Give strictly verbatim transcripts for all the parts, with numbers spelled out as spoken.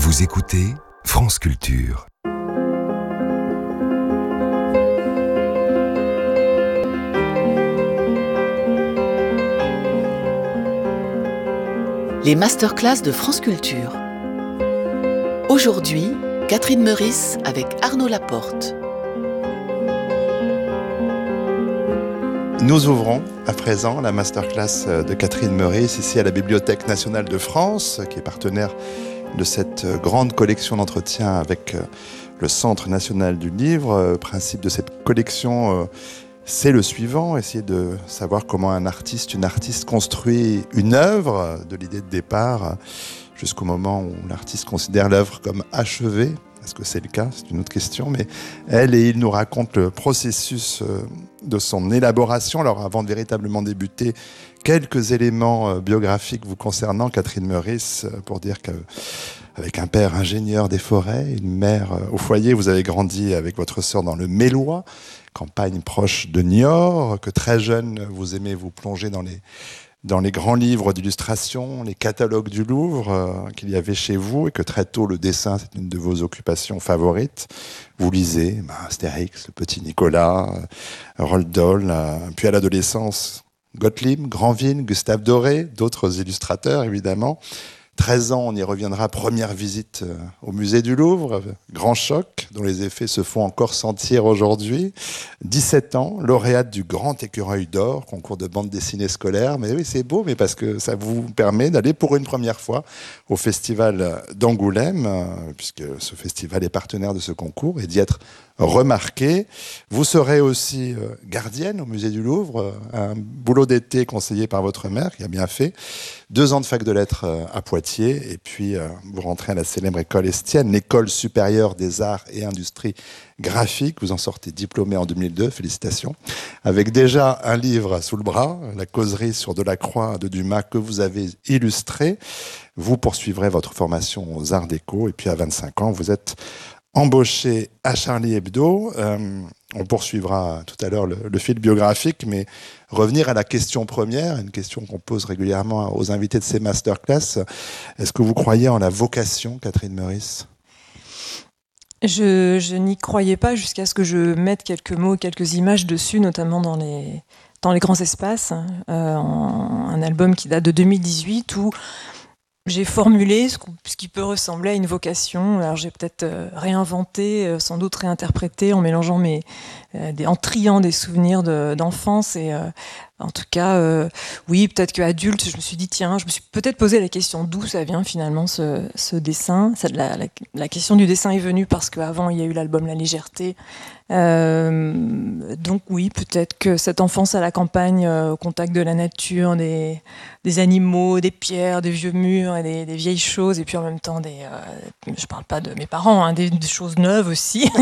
Vous écoutez France Culture. Les masterclass de France Culture. Aujourd'hui, Catherine Meurice avec Arnaud Laporte. Nous ouvrons à présent la masterclass de Catherine Meurice ici à la Bibliothèque nationale de France, qui est partenaire de cette grande collection d'entretiens avec le Centre national du livre. Le principe de cette collection, c'est le suivant, essayer de savoir comment un artiste, une artiste construit une œuvre, de l'idée de départ jusqu'au moment où l'artiste considère l'œuvre comme achevée. Est-ce que c'est le cas ? C'est une autre question. Mais elle et il nous racontent le processus de son élaboration. Alors, avant de véritablement débuter, quelques éléments biographiques vous concernant, Catherine Meurice, pour dire qu'avec un père ingénieur des forêts, une mère au foyer, vous avez grandi avec votre sœur dans le Mélois, campagne proche de Niort, que très jeune, vous aimez vous plonger dans les... dans les grands livres d'illustration, les catalogues du Louvre euh, qu'il y avait chez vous, et que très tôt le dessin, c'est une de vos occupations favorites. Vous lisez bah, Astérix, le petit Nicolas, euh, Roald Dahl, euh, puis à l'adolescence, Gottlieb, Granville, Gustave Doré, d'autres illustrateurs évidemment. treize ans, on y reviendra, première visite euh, au musée du Louvre, grand choc, dont les effets se font encore sentir aujourd'hui. dix-sept ans, lauréate du Grand Écureuil d'Or, concours de bande dessinée scolaire. Mais oui, c'est beau, mais parce que ça vous permet d'aller pour une première fois au festival d'Angoulême, euh, puisque ce festival est partenaire de ce concours, et d'y être remarqué. Vous serez aussi euh, gardienne au musée du Louvre, euh, un boulot d'été conseillé par votre mère, qui a bien fait. Deux ans de fac de lettres euh, à Poitiers, et puis euh, vous rentrez à la célèbre école Estienne, l'école supérieure des arts et industries graphiques. Vous en sortez diplômé en deux mille deux, félicitations, avec déjà un livre sous le bras, La causerie sur Delacroix de Dumas, que vous avez illustré. Vous poursuivrez votre formation aux arts déco, et puis à vingt-cinq ans, vous êtes embauché à Charlie Hebdo. Euh, on poursuivra tout à l'heure le, le fil biographique, mais revenir à la question première, une question qu'on pose régulièrement aux invités de ces masterclass. Est-ce que vous croyez en la vocation, Catherine Meurice ? Je, je n'y croyais pas jusqu'à ce que je mette quelques mots, quelques images dessus, notamment dans les, dans les grands espaces, euh, en, un album qui date de deux mille dix-huit, où j'ai formulé ce, ce qui peut ressembler à une vocation. Alors j'ai peut-être euh, réinventé, euh, sans doute réinterprété, en mélangeant mes, euh, des, en triant des souvenirs de, d'enfance. Et euh, en tout cas, euh, oui, peut-être qu'adulte, je me suis dit tiens, je me suis peut-être posé la question d'où ça vient finalement ce, ce dessin. Ça, la, la, la question du dessin est venue parce qu'avant il y a eu l'album La Légèreté. Euh, donc oui, peut-être que cette enfance à la campagne, euh, au contact de la nature, des, des animaux, des pierres, des vieux murs et des, des vieilles choses, et puis en même temps des, euh, je parle pas de mes parents, hein, des, des choses neuves aussi.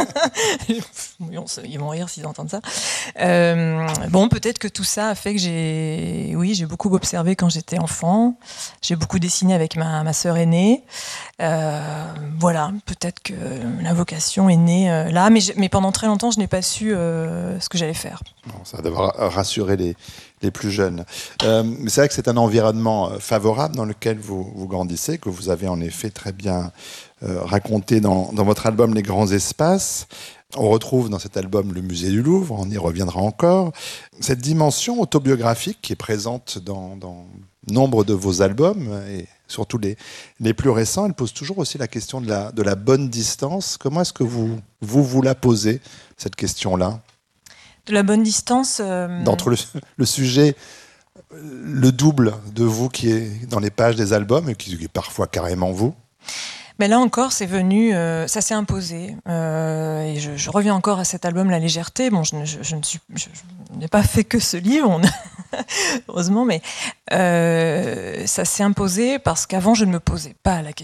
Ils vont rire s'ils entendent ça. Euh, bon, peut-être que tout ça a fait que j'ai, oui, j'ai beaucoup observé quand j'étais enfant. J'ai beaucoup dessiné avec ma, ma sœur aînée. Euh, voilà, peut-être que la vocation est née euh, là, mais, mais pendant très longtemps, je n'ai pas su euh, ce que j'allais faire. Bon, ça va devoir rassurer les, les plus jeunes. Euh, mais c'est vrai que c'est un environnement favorable dans lequel vous, vous grandissez, que vous avez en effet très bien euh, raconté dans, dans votre album Les Grands Espaces. On retrouve dans cet album le musée du Louvre, on y reviendra encore. Cette dimension autobiographique qui est présente dans, dans nombre de vos albums, et surtout les, les plus récents, elle pose toujours aussi la question de la, de la bonne distance. Comment est-ce que vous vous, vous la posez, cette question-là ? De la bonne distance euh... D'entre le, le sujet, le double de vous qui est dans les pages des albums, et qui est parfois carrément vous. Mais là encore, c'est venu, euh, ça s'est imposé. Euh, et je, je reviens encore à cet album La Légèreté. Bon, je, je, je ne suis, je, je n'ai pas fait que ce livre, on a heureusement, mais euh, ça s'est imposé parce qu'avant, je ne me posais pas la question.